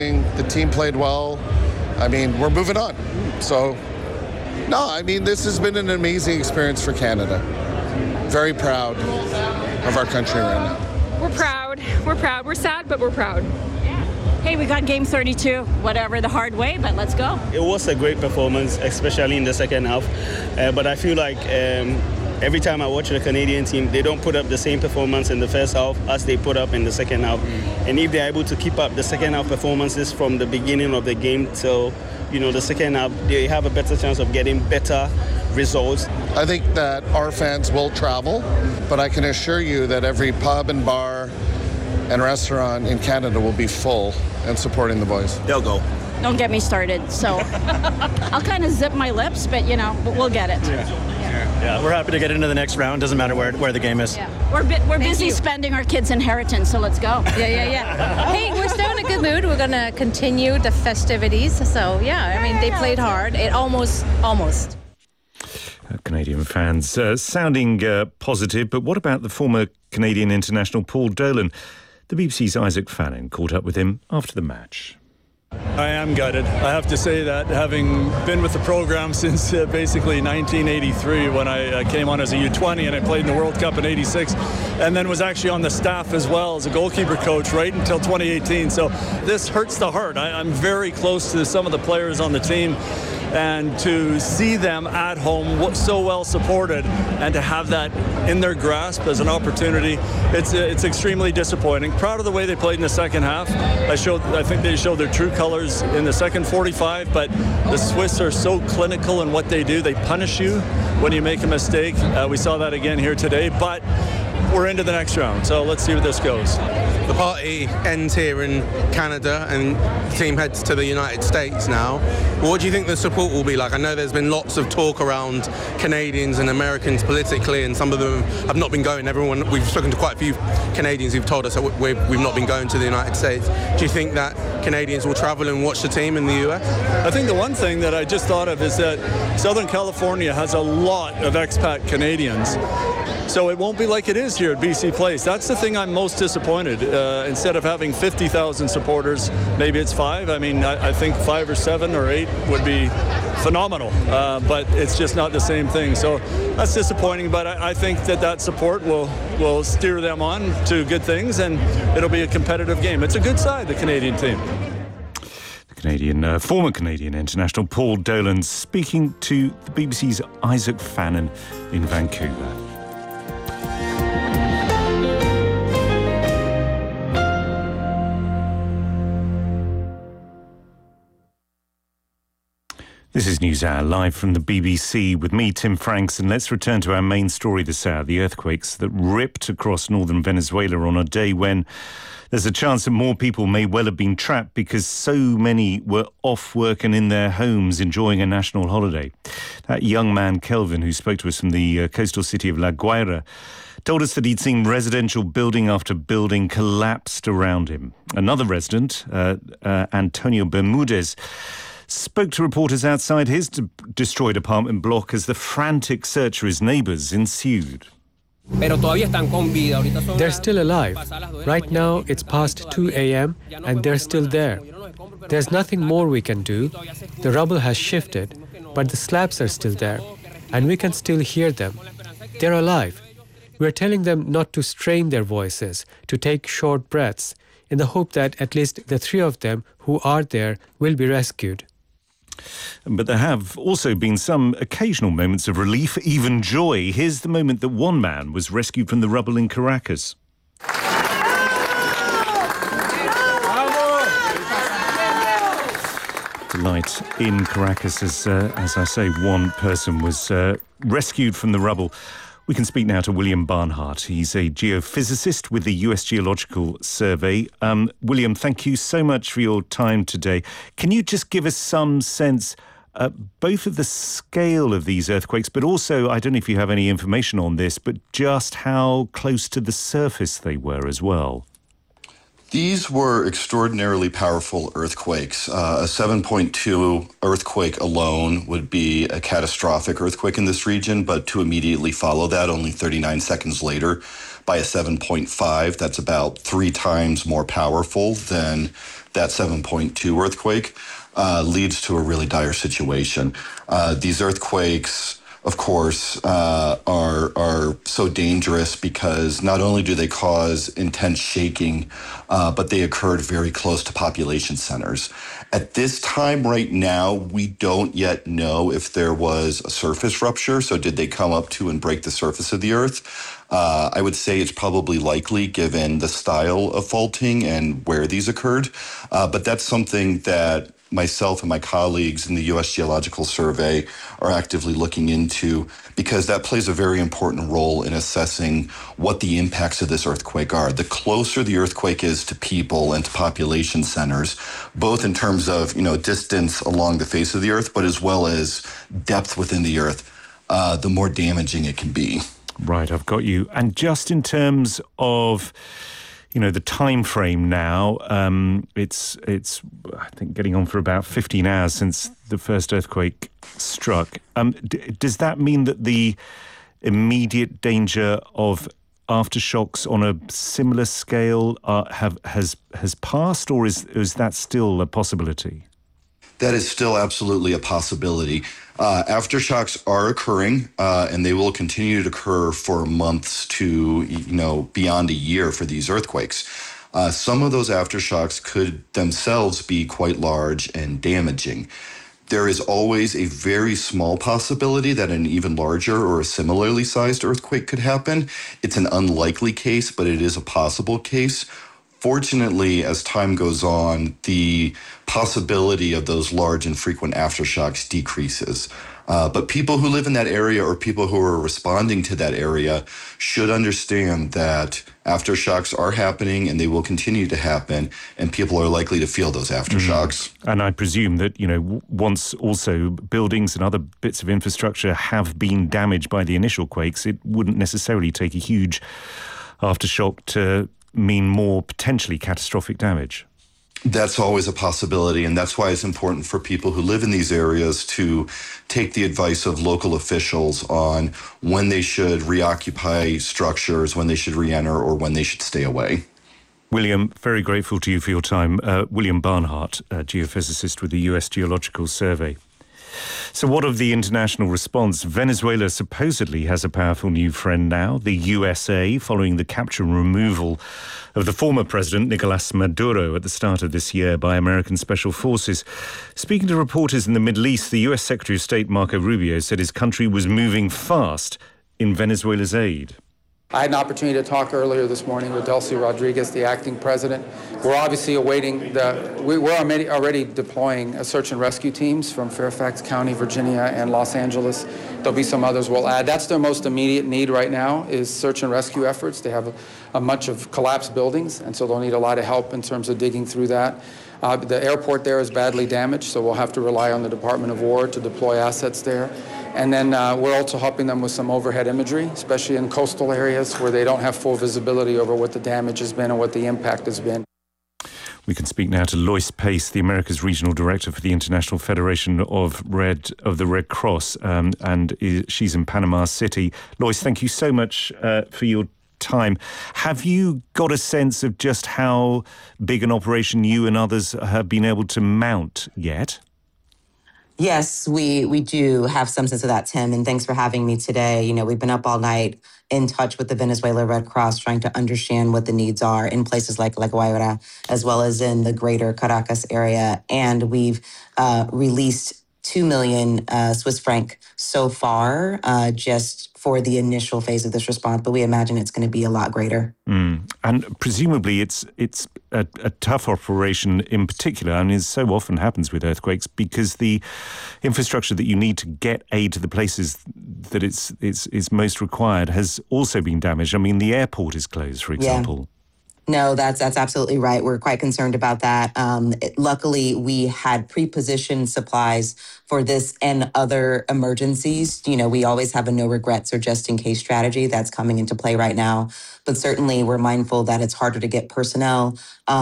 The team played well. I mean, we're moving on. So, no, I mean, this has been an amazing experience for Canada. Very proud of our country right now. We're proud. We're proud. We're sad, but we're proud. Hey, we got game 32, whatever, the hard way, but let's go. It was a great performance, especially in the second half. But I feel like every time I watch the Canadian team, they don't put up the same performance in the first half as they put up in the second half. And if they're able to keep up the second half performances from the beginning of the game till, the second half, they have a better chance of getting better results. I think that our fans will travel, but I can assure you that every pub and bar and restaurant in Canada will be full and supporting the boys. They'll go. Don't get me started. So I'll kind of zip my lips, but we'll get it. Yeah, we're happy to get into the next round. Doesn't matter where the game is. Yeah. We're busy spending our kids' inheritance, so let's go. Yeah. Hey, we're still in a good mood. We're going to continue the festivities. So, they played hard. It almost. Canadian fans sounding positive, but what about the former Canadian international Paul Dolan? The BBC's Isaac Fannin caught up with him after the match. I am gutted. I have to say that, having been with the program since basically 1983 when I came on as a U20 and I played in the World Cup in 86 and then was actually on the staff as well as a goalkeeper coach right until 2018. So this hurts the heart. I'm very close to some of the players on the team, and to see them at home so well supported and to have that in their grasp as an opportunity, it's extremely disappointing. Proud of the way they played in the second half. I think they showed their true colors in the second 45, but the Swiss are so clinical in what they do. They punish you when you make a mistake. We saw that again here today, but we're into the next round, so let's see where this goes. The party ends here in Canada and the team heads to the United States now. What do you think the support will be like? I know there's been lots of talk around Canadians and Americans politically, and some of them have not been going. We've spoken to quite a few Canadians who've told us that we've not been going to the United States. Do you think that Canadians will travel and watch the team in the US? I think the one thing that I just thought of is that Southern California has a lot of expat Canadians. So it won't be like it is here at BC Place. That's the thing I'm most disappointed. Instead of having 50,000 supporters, maybe it's 5. I mean, I think 5 or 7 or 8 would be phenomenal, but it's just not the same thing. So that's disappointing, but I think that support will steer them on to good things, and it'll be a competitive game. It's a good side, the Canadian team. Former Canadian international Paul Dolan speaking to the BBC's Isaac Fannin in Vancouver. This is NewsHour live from the BBC with me, Tim Franks, and let's return to our main story this hour, the earthquakes that ripped across northern Venezuela on a day when there's a chance that more people may well have been trapped because so many were off work and in their homes enjoying a national holiday. That young man, Kelvin, who spoke to us from the coastal city of La Guaira, told us that he'd seen residential building after building collapsed around him. Another resident, Antonio Bermudez, spoke to reporters outside his destroyed apartment block as the frantic search for his neighbours ensued. They're still alive. Right now, it's past 2 a.m. and they're still there. There's nothing more we can do. The rubble has shifted, but the slabs are still there, and we can still hear them. They're alive. We're telling them not to strain their voices, to take short breaths, in the hope that at least the 3 of them who are there will be rescued. But there have also been some occasional moments of relief, even joy. Here's the moment that one man was rescued from the rubble in Caracas. Delight in Caracas as I say, one person was rescued from the rubble. We can speak now to William Barnhart. He's a geophysicist with the US Geological Survey. William, thank you so much for your time today. Can you just give us some sense, both of the scale of these earthquakes, but also, I don't know if you have any information on this, but just how close to the surface they were as well? These were extraordinarily powerful earthquakes. A 7.2 earthquake alone would be a catastrophic earthquake in this region, but to immediately follow that only 39 seconds later by a 7.5, that's about 3 times more powerful than that 7.2 earthquake, leads to a really dire situation. These earthquakes, of course, are so dangerous because not only do they cause intense shaking, but they occurred very close to population centers. At this time right now, we don't yet know if there was a surface rupture. So did they come up to and break the surface of the earth? I would say it's probably likely given the style of faulting and where these occurred. But that's something that myself and my colleagues in the U.S. Geological Survey are actively looking into, because that plays a very important role in assessing what the impacts of this earthquake are. The closer the earthquake is to people and to population centers, both in terms of, distance along the face of the earth, but as well as depth within the earth, the more damaging it can be. Right, I've got you. And just in terms of the time frame now, it's I think getting on for about 15 hours since the first earthquake struck. Does that mean that the immediate danger of aftershocks on a similar scale has passed, or is that still a possibility? That is still absolutely a possibility. Aftershocks are occurring, and they will continue to occur for months to, beyond a year for these earthquakes. Some of those aftershocks could themselves be quite large and damaging. There is always a very small possibility that an even larger or a similarly sized earthquake could happen. It's an unlikely case, but it is a possible case. Fortunately, as time goes on, the possibility of those large and frequent aftershocks decreases. But people who live in that area or people who are responding to that area should understand that aftershocks are happening and they will continue to happen, and people are likely to feel those aftershocks. And I presume that, once also buildings and other bits of infrastructure have been damaged by the initial quakes, it wouldn't necessarily take a huge aftershock to mean more potentially catastrophic damage. That's always a possibility, and that's why it's important for people who live in these areas to take the advice of local officials on when they should reoccupy structures, when they should re-enter, or when they should stay away. William, very grateful to you for your time. William Barnhart, geophysicist with the U.S. Geological Survey. So what of the international response? Venezuela supposedly has a powerful new friend now, the USA, following the capture and removal of the former president, Nicolas Maduro, at the start of this year by American special forces. Speaking to reporters in the Middle East, the US Secretary of State, Marco Rubio, said his country was moving fast in Venezuela's aid. I had an opportunity to talk earlier this morning with Delcy Rodriguez, the acting president. We're obviously awaiting we're already deploying search and rescue teams from Fairfax County, Virginia, and Los Angeles. There'll be some others we'll add. That's their most immediate need right now is search and rescue efforts. They have a bunch of collapsed buildings, and so they'll need a lot of help in terms of digging through that. The airport there is badly damaged, so we'll have to rely on the Department of War to deploy assets there. And then we're also helping them with some overhead imagery, especially in coastal areas where they don't have full visibility over what the damage has been and what the impact has been. We can speak now to Lois Pace, the America's Regional Director for the International Federation of the Red Cross, and she's in Panama City. Lois, thank you so much for your time. Have you got a sense of just how big an operation you and others have been able to mount yet? Yes, we do have some sense of that, Tim, and thanks for having me today. We've been up all night in touch with the Venezuela Red Cross, trying to understand what the needs are in places like La Guaira, as well as in the greater Caracas area. And we've released 2 million Swiss franc so far, just for the initial phase of this response, but we imagine it's going to be a lot greater. And presumably it's a tough operation in particular, and it so often happens with earthquakes because the infrastructure that you need to get aid to the places that it's most required has also been damaged. I mean, the airport is closed, for example. No, that's absolutely right. We're quite concerned about that. Luckily, we had pre-positioned supplies for this and other emergencies. You know, we always have a no regrets or just in case strategy that's coming into play right now. But certainly we're mindful that it's harder to get personnel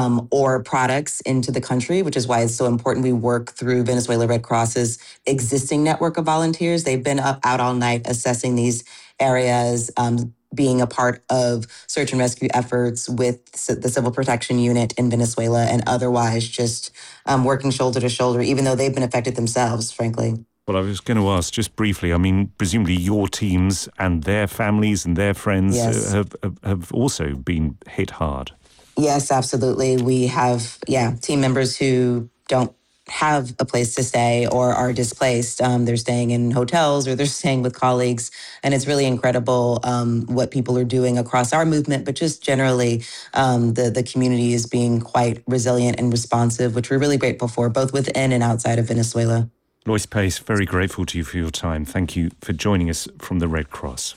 or products into the country, which is why it's so important we work through Venezuela Red Cross's existing network of volunteers. They've been out all night assessing these areas, being a part of search and rescue efforts with the Civil Protection Unit in Venezuela and otherwise just working shoulder to shoulder, even though they've been affected themselves, frankly. Well, I was going to ask just briefly, I mean, presumably your teams and their families and their friends have also been hit hard. Yes, absolutely. We have, team members who don't have a place to stay or are displaced. They're staying in hotels or they're staying with colleagues. And it's really incredible what people are doing across our movement, but just generally the community is being quite resilient and responsive, which we're really grateful for, both within and outside of Venezuela. Lois Pace, very grateful to you for your time. Thank you for joining us from the Red Cross.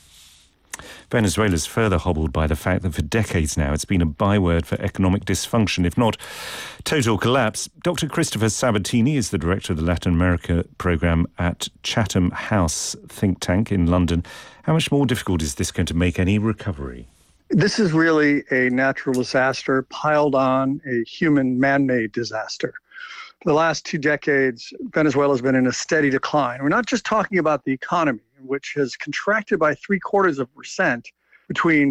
Venezuela's further hobbled by the fact that for decades now it's been a byword for economic dysfunction, if not total collapse. Dr. Christopher Sabatini is the director of the Latin America programme at Chatham House think tank in London. How much more difficult is this going to make any recovery? This is really a natural disaster piled on a human man-made disaster. For the last 2 decades, Venezuela has been in a steady decline. We're not just talking about the economy, which has contracted by 0.75% between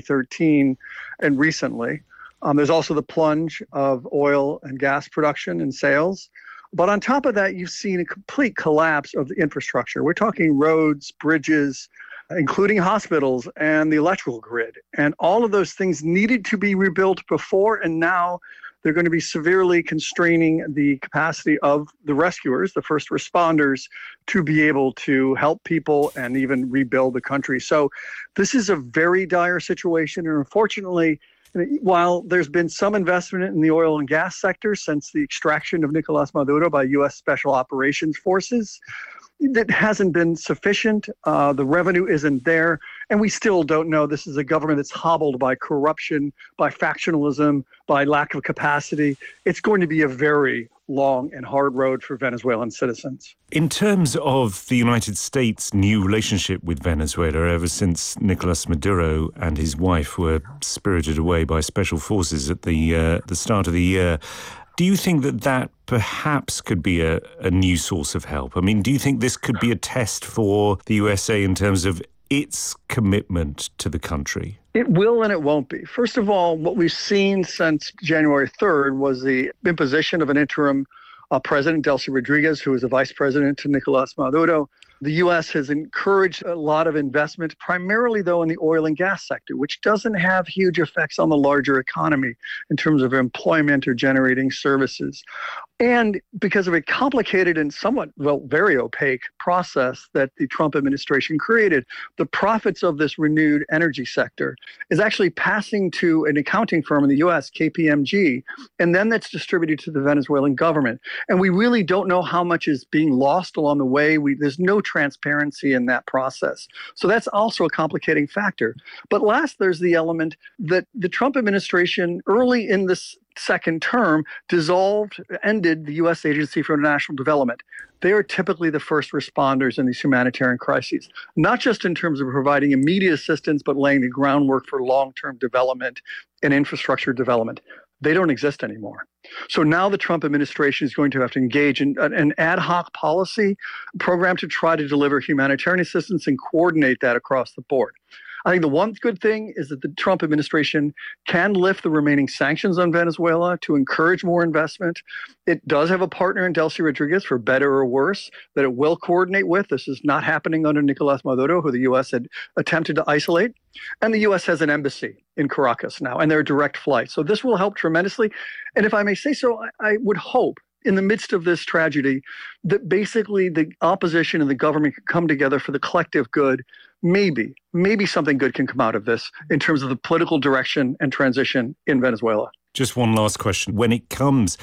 2013 and recently. There's also the plunge of oil and gas production and sales. But on top of that, you've seen a complete collapse of the infrastructure. We're talking roads, bridges, including hospitals and the electrical grid. And all of those things needed to be rebuilt before, and now they're going to be severely constraining the capacity of the rescuers, the first responders, to be able to help people and even rebuild the country. So this is a very dire situation. And unfortunately, while there's been some investment in the oil and gas sector since the extraction of Nicolas Maduro by U.S. Special Operations Forces, that hasn't been sufficient. The revenue isn't there. And we still don't know. This is a government that's hobbled by corruption, by factionalism, by lack of capacity. It's going to be a very long and hard road for Venezuelan citizens. In terms of the United States' new relationship with Venezuela, ever since Nicolas Maduro and his wife were spirited away by special forces at the start of the year, do you think that perhaps could be a new source of help? I mean, do you think this could be a test for the USA in terms of its commitment to the country? It will and it won't be. First of all, what we've seen since January 3rd was the imposition of an interim president, Delcy Rodriguez, who is a vice president to Nicolas Maduro. The U.S. has encouraged a lot of investment, primarily, though, in the oil and gas sector, which doesn't have huge effects on the larger economy in terms of employment or generating services. And because of a complicated and somewhat, very opaque process that the Trump administration created, the profits of this renewed energy sector is actually passing to an accounting firm in the U.S., KPMG, and then that's distributed to the Venezuelan government. And we really don't know how much is being lost along the way. There's no transparency in that process. So that's also a complicating factor. But last, there's the element that the Trump administration early in this second term ended the U.S. Agency for International Development. They are typically the first responders in these humanitarian crises, not just in terms of providing immediate assistance, but laying the groundwork for long-term development and infrastructure development. They don't exist anymore. So now the Trump administration is going to have to engage in an ad hoc policy program to try to deliver humanitarian assistance and coordinate that across the board. I think the one good thing is that the Trump administration can lift the remaining sanctions on Venezuela to encourage more investment. It does have a partner in Delcy Rodriguez, for better or worse, that it will coordinate with. This is not happening under Nicolas Maduro, who the U.S. had attempted to isolate. And the U.S. has an embassy in Caracas now, and there are direct flights. So this will help tremendously. And if I may say so, I would hope in the midst of this tragedy that basically the opposition and the government can come together for the collective good. Maybe something good can come out of this in terms of the political direction and transition in Venezuela. Just one last question. When it comes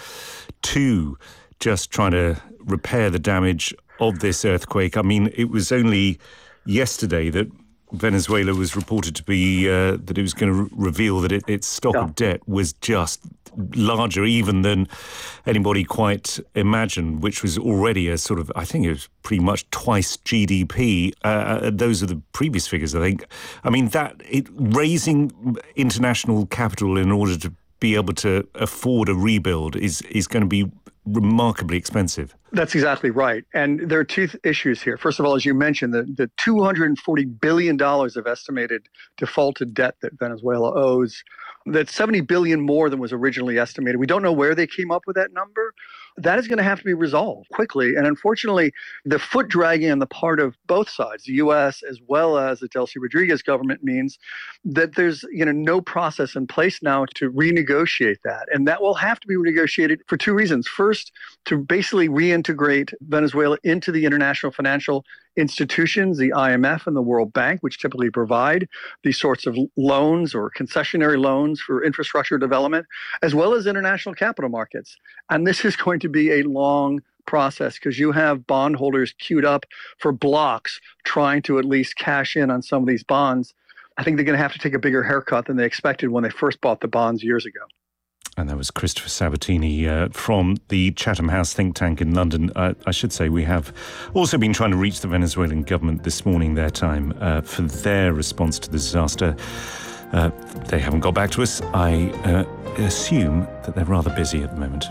to just trying to repair the damage of this earthquake, I mean, it was only yesterday that Venezuela was reported to be that it was going to reveal that its stock of debt was just larger even than anybody quite imagined, which was already a sort of, I think it was pretty much twice GDP. Those are the previous figures, I think. I mean, raising international capital in order to be able to afford a rebuild is going to be remarkably expensive. That's exactly right. And there are two issues here. First of all, as you mentioned, the $240 billion of estimated defaulted debt that Venezuela owes, that's $70 billion more than was originally estimated. We don't know where they came up with that number. That is going to have to be resolved quickly. And unfortunately, the foot dragging on the part of both sides, the U.S. as well as the Delcy Rodriguez government, means that there's no process in place now to renegotiate that. And that will have to be renegotiated for two reasons. First, to basically reintegrate Venezuela into the international financial institutions, the IMF and the World Bank, which typically provide these sorts of loans or concessionary loans for infrastructure development, as well as international capital markets. And this is going to be a long process because you have bondholders queued up for blocks trying to at least cash in on some of these bonds. I think they're going to have to take a bigger haircut than they expected when they first bought the bonds years ago. And that was Christopher Sabatini from the Chatham House think tank in London. I should say we have also been trying to reach the Venezuelan government this morning, their time, for their response to the disaster. They haven't got back to us. I assume that they're rather busy at the moment.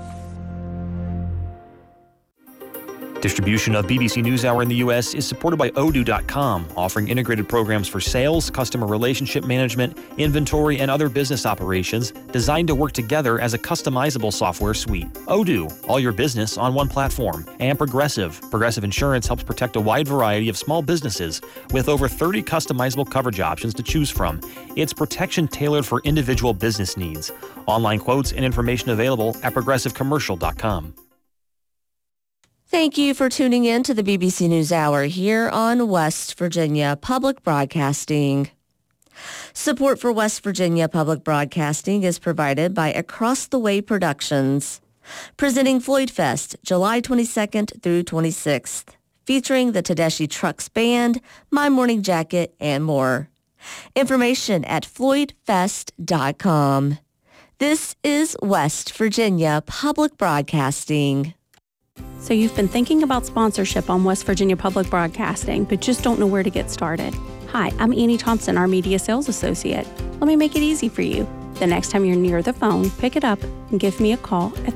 Distribution of BBC NewsHour in the U.S. is supported by Odoo.com, offering integrated programs for sales, customer relationship management, inventory, and other business operations designed to work together as a customizable software suite. Odoo, all your business on one platform. And Progressive. Progressive Insurance helps protect a wide variety of small businesses with over 30 customizable coverage options to choose from. It's protection tailored for individual business needs. Online quotes and information available at progressivecommercial.com. Thank you for tuning in to the BBC NewsHour here on West Virginia Public Broadcasting. Support for West Virginia Public Broadcasting is provided by Across the Way Productions, presenting Floyd Fest July 22nd through 26th, featuring the Tedeschi Trucks Band, My Morning Jacket, and more. Information at floydfest.com. This is West Virginia Public Broadcasting. So you've been thinking about sponsorship on West Virginia Public Broadcasting, but just don't know where to get started. Hi, I'm Annie Thompson, our Media Sales Associate. Let me make it easy for you. The next time you're near the phone, pick it up and give me a call at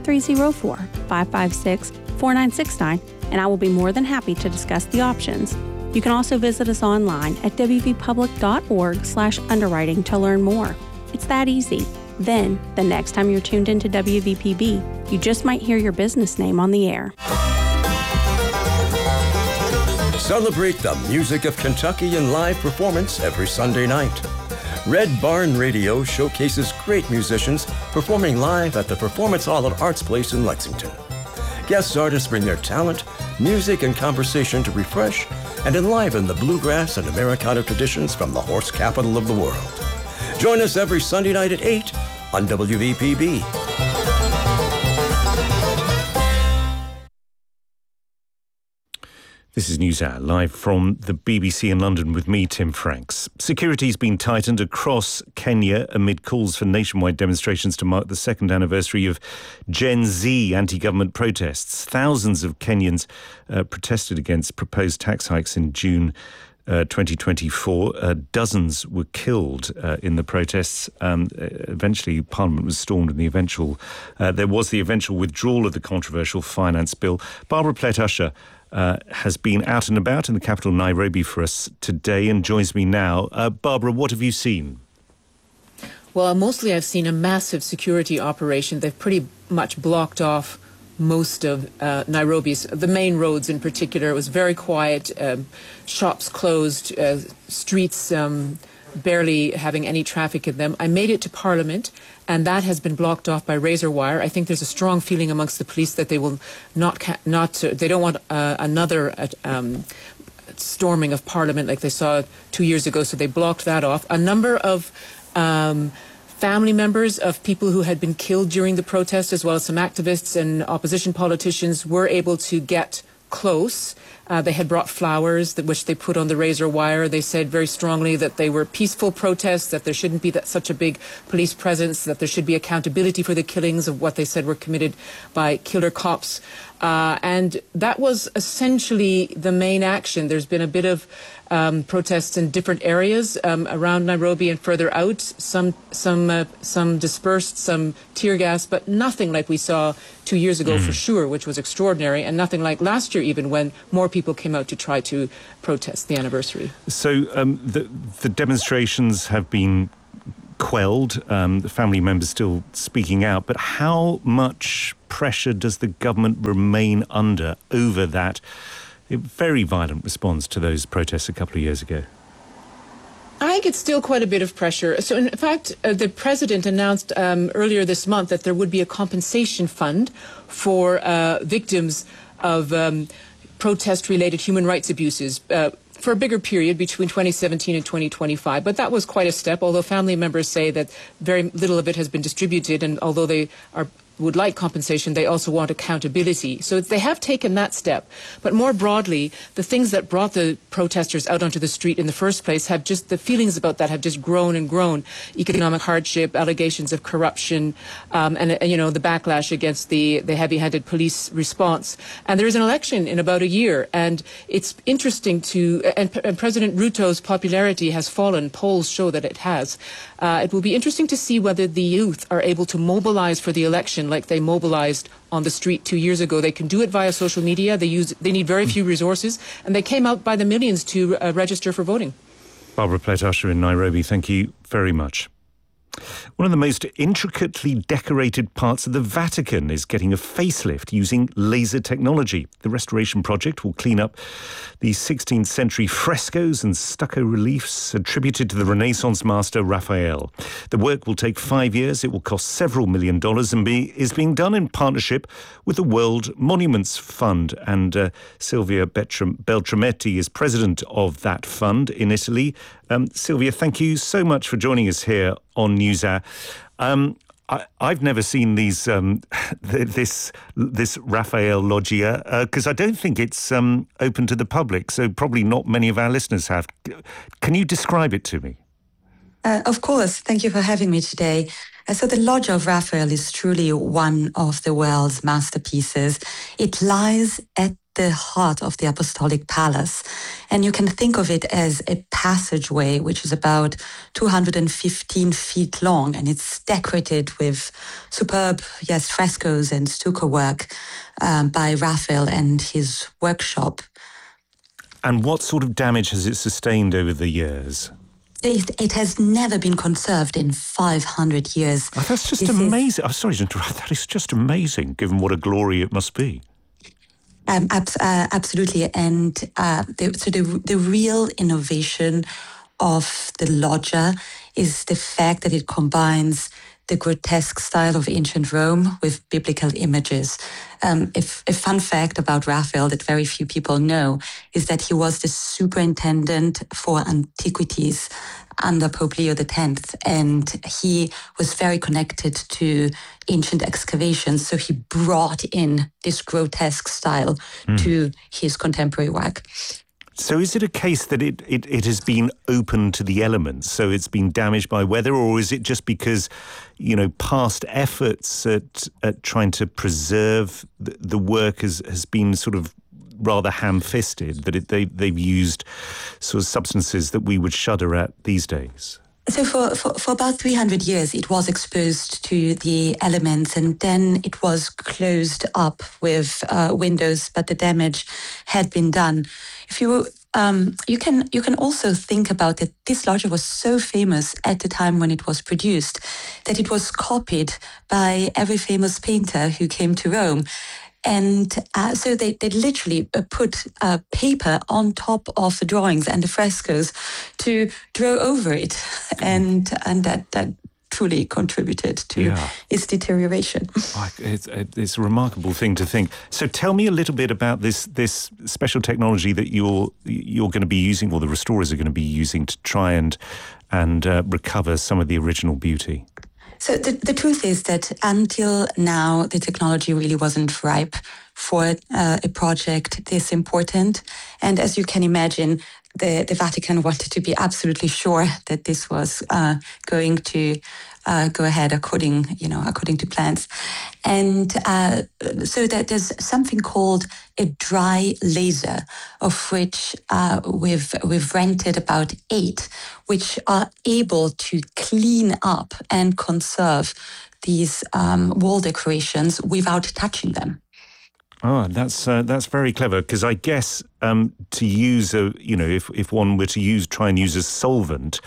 304-556-4969, and I will be more than happy to discuss the options. You can also visit us online at wvpublic.org/underwriting to learn more. It's that easy. Then, the next time you're tuned into WVPB, you just might hear your business name on the air. Celebrate the music of Kentucky in live performance every Sunday night. Red Barn Radio showcases great musicians performing live at the Performance Hall at Arts Place in Lexington. Guest artists bring their talent, music, and conversation to refresh and enliven the bluegrass and Americana traditions from the horse capital of the world. Join us every Sunday night at 8 on WVPB. This is NewsHour, live from the BBC in London with me, Tim Franks. Security's been tightened across Kenya amid calls for nationwide demonstrations to mark the second anniversary of Gen Z anti-government protests. Thousands of Kenyans protested against proposed tax hikes in June 2024. Dozens were killed in the protests. Eventually, Parliament was stormed and there was the eventual withdrawal of the controversial finance bill. Barbara Plett-Usher has been out and about in the capital, Nairobi, for us today and joins me now. Barbara, what have you seen? Well, mostly I've seen a massive security operation. They've pretty much blocked off most of Nairobi's, the main roads in particular. It was very quiet, shops closed, streets barely having any traffic in them. I made it to Parliament, and that has been blocked off by razor wire. I think there's a strong feeling amongst the police that they will they don't want another storming of Parliament like they saw 2 years ago, so they blocked that off. A number of family members of people who had been killed during the protest, as well as some activists and opposition politicians, were able to get close. They had brought flowers, which they put on the razor wire. They said very strongly that they were peaceful protests, that there shouldn't be such a big police presence, that there should be accountability for the killings of what they said were committed by killer cops. And that was essentially the main action. There's been a bit of protests in different areas around Nairobi and further out. Some dispersed, some tear gas, but nothing like we saw 2 years ago for sure, which was extraordinary, and nothing like last year even, when more people came out to try to protest the anniversary. So the demonstrations have been quelled, the family members still speaking out, but how much pressure does the government remain under over that very violent response to those protests a couple of years ago? I think it's still quite a bit of pressure. So, in fact, the president announced earlier this month that there would be a compensation fund for victims of protest-related human rights abuses for a bigger period between 2017 and 2025. But that was quite a step, although family members say that very little of it has been distributed, and although they would like compensation, they also want accountability. So they have taken that step. But more broadly, the things that brought the protesters out onto the street in the first place have just, the feelings about that have just grown and grown. Economic hardship, allegations of corruption, and you know, the backlash against the heavy-handed police response. And there is an election in about a year, and it's interesting and President Ruto's popularity has fallen. Polls show that it has. It will be interesting to see whether the youth are able to mobilize for the election like they mobilized on the street 2 years ago. They can do it via social media. They need very few resources, and they came out by the millions to register for voting. Barbara Plett-Usher in Nairobi, thank you very much. One of the most intricately decorated parts of the Vatican is getting a facelift using laser technology. The restoration project will clean up the 16th century frescoes and stucco reliefs attributed to the Renaissance master Raphael. The work will take 5 years. It will cost several $1 million and is being done in partnership with the World Monuments Fund. And Silvia Beltrametti is president of that fund in Italy. Silvia, thank you so much for joining us here on NewsHour. I've never seen these this Raphael loggia because I don't think it's open to the public, so probably not many of our listeners have. Can you describe it to me? Of course. Thank you for having me today. So the Loggia of Raphael is truly one of the world's masterpieces. It lies at the heart of the Apostolic Palace. And you can think of it as a passageway, which is about 215 feet long. And it's decorated with superb, frescoes and stucco work by Raphael and his workshop. And what sort of damage has it sustained over the years? It has never been conserved in 500 years. Oh, that's just amazing. I'm sorry to interrupt. That is just amazing, given what a glory it must be. Absolutely. And the real innovation of the Loggia is the fact that it combines the grotesque style of ancient Rome with biblical images. A fun fact about Raphael that very few people know is that he was the superintendent for antiquities under Pope Leo X, and he was very connected to ancient excavations, so he brought in this grotesque style to his contemporary work. So is it a case that it has been open to the elements, so it's been damaged by weather, or is it just because, past efforts at trying to preserve the work has been sort of rather ham-fisted, that they've used sort of substances that we would shudder at these days? So for about 300 years, it was exposed to the elements, and then it was closed up with windows, but the damage had been done. If you can also think about it, this loggia was so famous at the time when it was produced that it was copied by every famous painter who came to Rome. And so they literally put paper on top of the drawings and the frescoes to draw over it. And that truly contributed to its deterioration. It's a remarkable thing to think. So tell me a little bit about this special technology that you're going to be using, or the restorers are going to be using, to try and recover some of the original beauty. So the truth is that until now, the technology really wasn't ripe for a project this important. And as you can imagine, the Vatican wanted to be absolutely sure that this was going to go ahead according to plans. And so that there's something called a dry laser, of which we've rented about 8, which are able to clean up and conserve these wall decorations without touching them. Oh, that's very clever, because I guess to use if one were to try and use a solvent,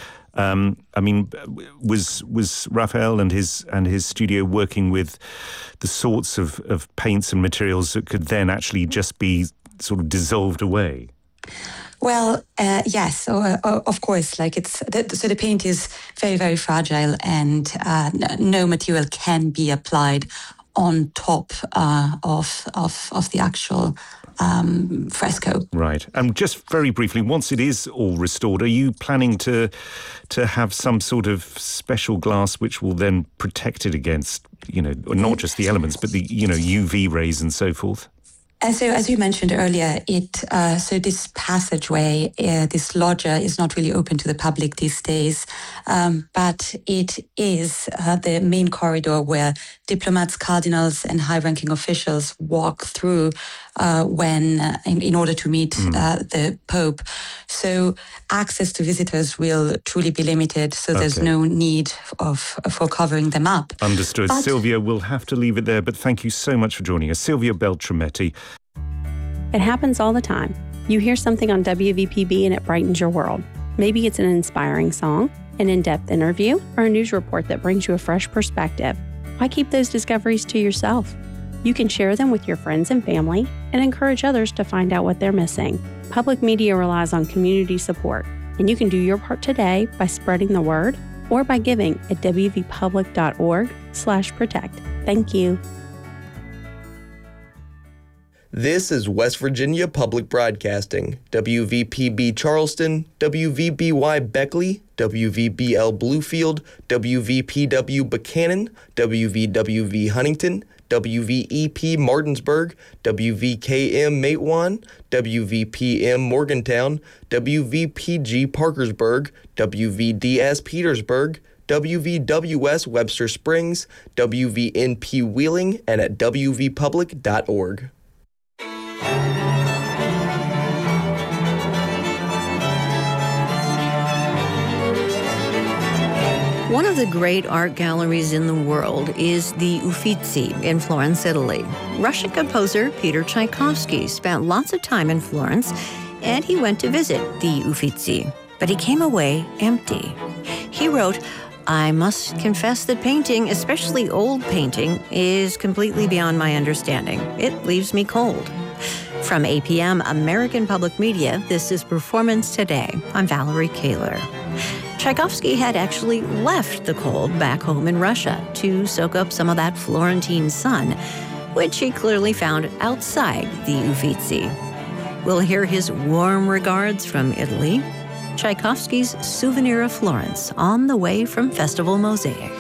was Raphael and his studio working with the sorts of paints and materials that could then actually just be sort of dissolved away? Well, yes, so, of course. So the paint is very, very fragile, and no material can be applied on top of the actual fresco. Right. And just very briefly, once it is all restored, are you planning to have some sort of special glass which will then protect it against, not just the elements, but the, UV rays and so forth? So as you mentioned earlier, so this passageway, this loggia is not really open to the public these days, but it is the main corridor where diplomats, cardinals, and high-ranking officials walk through in order to meet the Pope. So access to visitors will truly be limited, so there's no need for covering them up. Understood. But Sylvia, we'll have to leave it there, but thank you so much for joining us. Sylvia Beltrametti. It happens all the time. You hear something on WVPB and it brightens your world. Maybe it's an inspiring song, an in-depth interview, or a news report that brings you a fresh perspective. Why keep those discoveries to yourself? You can share them with your friends and family and encourage others to find out what they're missing. Public media relies on community support, and you can do your part today by spreading the word or by giving at wvpublic.org/protect. Thank you. This is West Virginia Public Broadcasting, WVPB Charleston, WVBY Beckley, WVBL Bluefield, WVPW Buchanan, WVWV Huntington, WVEP Martinsburg, WVKM Matewan, WVPM Morgantown, WVPG Parkersburg, WVDS Petersburg, WVWS Webster Springs, WVNP Wheeling, and at WVpublic.org. One of the great art galleries in the world is the Uffizi in Florence, Italy. Russian composer Peter Tchaikovsky spent lots of time in Florence, and he went to visit the Uffizi, but he came away empty. He wrote, "I must confess that painting, especially old painting, is completely beyond my understanding. It leaves me cold." From APM American Public Media, this is Performance Today. I'm Valerie Kaler. Tchaikovsky had actually left the cold back home in Russia to soak up some of that Florentine sun, which he clearly found outside the Uffizi. We'll hear his warm regards from Italy, Tchaikovsky's Souvenir of Florence on the way from Festival Mosaic.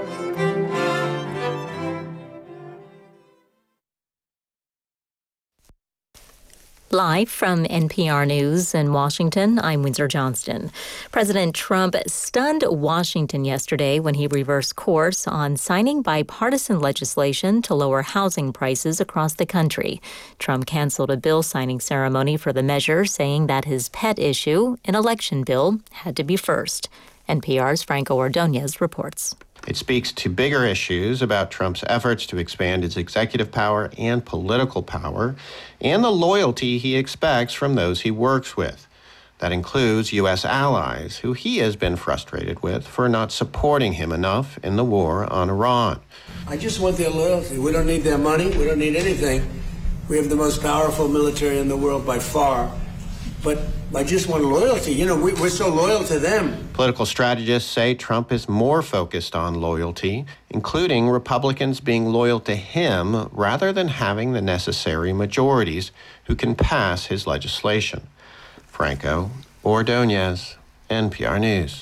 Live from NPR News in Washington, I'm Windsor Johnston. President Trump stunned Washington yesterday when he reversed course on signing bipartisan legislation to lower housing prices across the country. Trump canceled a bill signing ceremony for the measure, saying that his pet issue, an election bill, had to be first. NPR's Franco Ordonez reports. It speaks to bigger issues about Trump's efforts to expand his executive power and political power, and the loyalty he expects from those he works with. That includes U.S. allies, who he has been frustrated with for not supporting him enough in the war on Iran. I just want their loyalty. We don't need their money. We don't need anything. We have the most powerful military in the world by far. But I just want loyalty. You know, we're so loyal to them. Political strategists say Trump is more focused on loyalty, including Republicans being loyal to him rather than having the necessary majorities who can pass his legislation. Franco Ordonez, NPR News.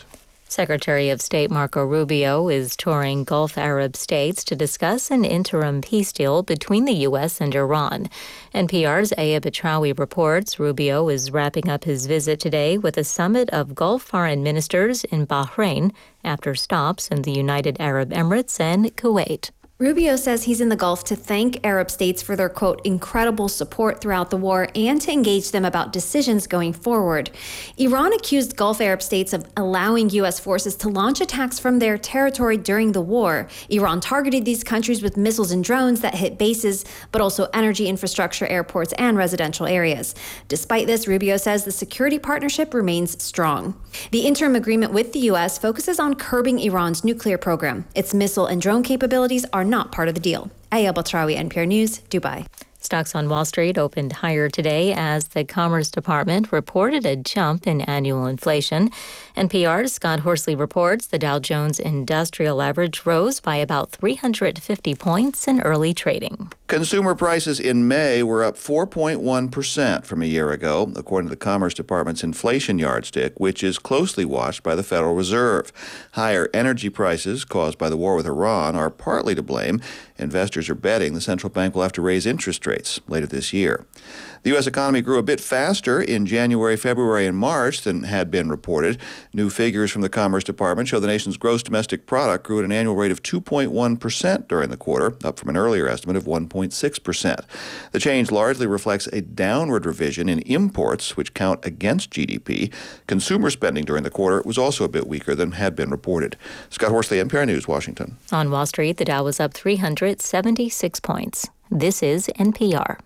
Secretary of State Marco Rubio is touring Gulf Arab states to discuss an interim peace deal between the U.S. and Iran. NPR's Aya Batrawi reports Rubio is wrapping up his visit today with a summit of Gulf foreign ministers in Bahrain after stops in the United Arab Emirates and Kuwait. Rubio says he's in the Gulf to thank Arab states for their, quote, incredible support throughout the war and to engage them about decisions going forward. Iran accused Gulf Arab states of allowing U.S. forces to launch attacks from their territory during the war. Iran targeted these countries with missiles and drones that hit bases, but also energy infrastructure, airports, and residential areas. Despite this, Rubio says the security partnership remains strong. The interim agreement with the U.S. focuses on curbing Iran's nuclear program. Its missile and drone capabilities are not part of the deal. Aya Batrawi, NPR News, Dubai. Stocks on Wall Street opened higher today as the Commerce Department reported a jump in annual inflation. NPR's Scott Horsley reports the Dow Jones Industrial Average rose by about 350 points in early trading. Consumer prices in May were up 4.1% from a year ago, according to the Commerce Department's inflation yardstick, which is closely watched by the Federal Reserve. Higher energy prices caused by the war with Iran are partly to blame. Investors are betting the central bank will have to raise interest rates later this year. The U.S. economy grew a bit faster in January, February, and March than had been reported. New figures from the Commerce Department show the nation's gross domestic product grew at an annual rate of 2.1% during the quarter, up from an earlier estimate of 1.6%. The change largely reflects a downward revision in imports, which count against GDP. Consumer spending during the quarter was also a bit weaker than had been reported. Scott Horsley, NPR News, Washington. On Wall Street, the Dow was up 376 points. This is NPR.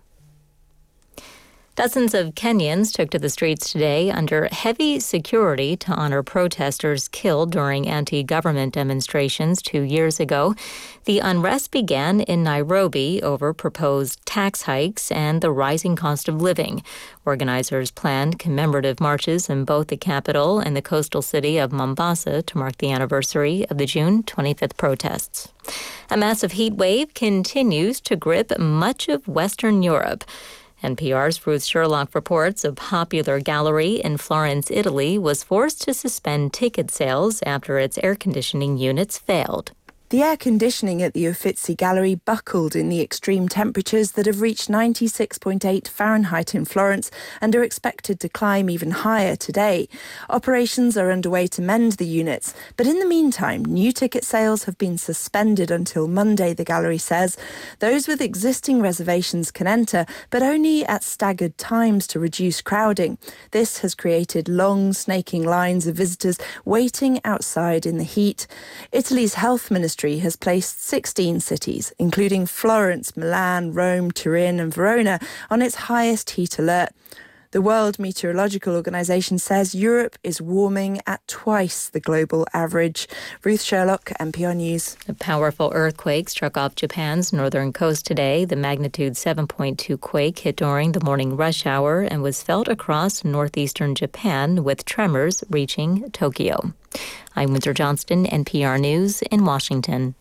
Dozens of Kenyans took to the streets today under heavy security to honor protesters killed during anti-government demonstrations 2 years ago. The unrest began in Nairobi over proposed tax hikes and the rising cost of living. Organizers planned commemorative marches in both the capital and the coastal city of Mombasa to mark the anniversary of the June 25th protests. A massive heat wave continues to grip much of Western Europe. NPR's Ruth Sherlock reports a popular gallery in Florence, Italy, was forced to suspend ticket sales after its air conditioning units failed. The air conditioning at the Uffizi Gallery buckled in the extreme temperatures that have reached 96.8 Fahrenheit in Florence and are expected to climb even higher today. Operations are underway to mend the units, but in the meantime, new ticket sales have been suspended until Monday, the gallery says. Those with existing reservations can enter, but only at staggered times to reduce crowding. This has created long, snaking lines of visitors waiting outside in the heat. Italy's health ministry has placed 16 cities, including Florence, Milan, Rome, Turin and Verona, on its highest heat alert. The World Meteorological Organization says Europe is warming at twice the global average. Ruth Sherlock, NPR News. A powerful earthquake struck off Japan's northern coast today. The magnitude 7.2 quake hit during the morning rush hour and was felt across northeastern Japan, with tremors reaching Tokyo. I'm Windsor Johnston, NPR News in Washington.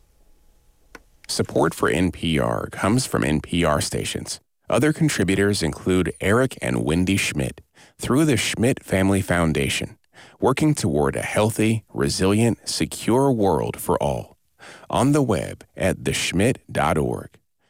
Support for NPR comes from NPR stations. Other contributors include Eric and Wendy Schmidt through the Schmidt Family Foundation, working toward a healthy, resilient, secure world for all. On the web at theschmidt.org.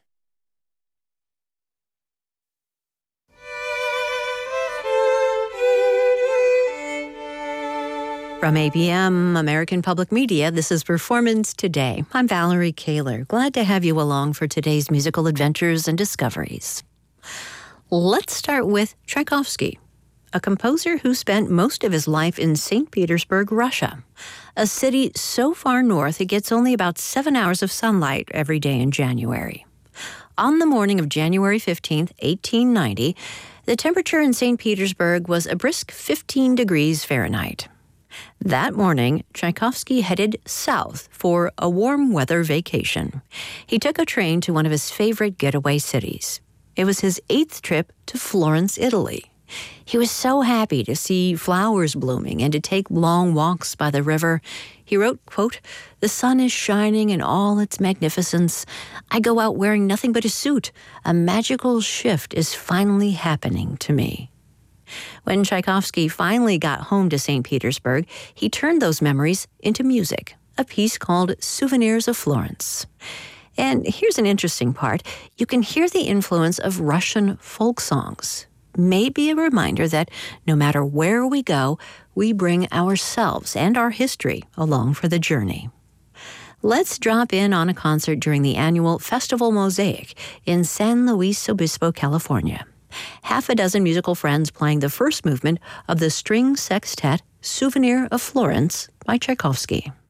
From APM, American Public Media, this is Performance Today. I'm Valerie Kaler. Glad to have you along for today's musical adventures and discoveries. Let's start with Tchaikovsky, a composer who spent most of his life in St. Petersburg, Russia, a city so far north it gets only about 7 hours of sunlight every day in January. On the morning of January 15th, 1890, the temperature in St. Petersburg was a brisk 15 degrees Fahrenheit. That morning, Tchaikovsky headed south for a warm weather vacation. He took a train to one of his favorite getaway cities. It was his 8th trip to Florence, Italy. He was so happy to see flowers blooming and to take long walks by the river. He wrote, quote, "The sun is shining in all its magnificence. I go out wearing nothing but a suit. A magical shift is finally happening to me." When Tchaikovsky finally got home to St. Petersburg, he turned those memories into music, a piece called Souvenirs of Florence. And here's an interesting part. You can hear the influence of Russian folk songs. Maybe a reminder that no matter where we go, we bring ourselves and our history along for the journey. Let's drop in on a concert during the annual Festival Mosaic in San Luis Obispo, California. Half a dozen musical friends playing the first movement of the string sextet Souvenir of Florence by Tchaikovsky.